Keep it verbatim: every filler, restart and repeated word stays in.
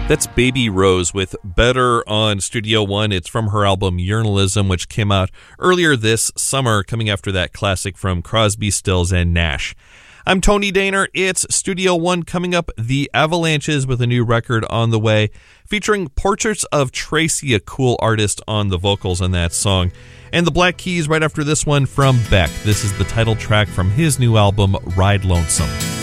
That's Baby Rose with Better on Studio One. It's from her album Journalism, which came out earlier this summer, coming after that classic from Crosby, Stills, and Nash. I'm Tony Daner. It's Studio One. Coming up, The Avalanches with a new record on the way, featuring Portraits of Tracy, a cool artist on the vocals on that song. And the Black Keys right after this one from Beck. This is the title track from his new album, Ride Lonesome.